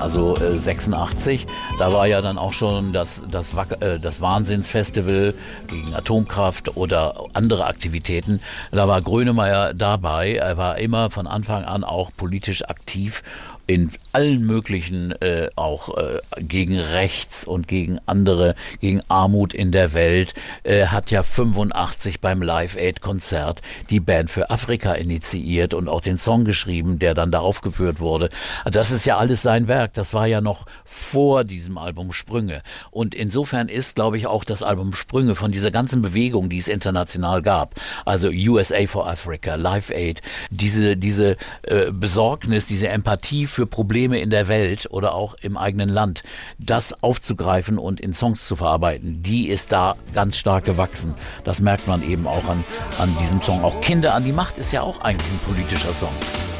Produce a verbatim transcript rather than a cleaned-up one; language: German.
also äh, sechsundachtzig. Da war ja dann auch schon das, das, Wack, äh, das Wahnsinnsfestival gegen Atomkraft oder andere Aktivitäten. Da war Grönemeyer dabei. Er war immer von Anfang an auch politisch aktiv in allen möglichen, äh, auch äh, gegen rechts und gegen andere, gegen Armut in der Welt, äh, hat ja fünfundachtzig beim Live-Aid-Konzert die Band für Afrika initiiert und auch den Song geschrieben, der dann da aufgeführt wurde. Das ist ja alles sein Werk. Das war ja noch vor diesem Album Sprünge. Und insofern ist, glaube ich, auch das Album Sprünge von dieser ganzen Bewegung, die es international gab, also U S A for Africa, Live-Aid, diese, diese äh, Besorgnis, diese Empathie für Probleme in der Welt oder auch im eigenen Land, das aufzugreifen und in Songs zu verarbeiten, die ist da ganz stark gewachsen. Das merkt man eben auch an, an diesem Song. Auch Kinder an die Macht ist ja auch eigentlich ein politischer Song.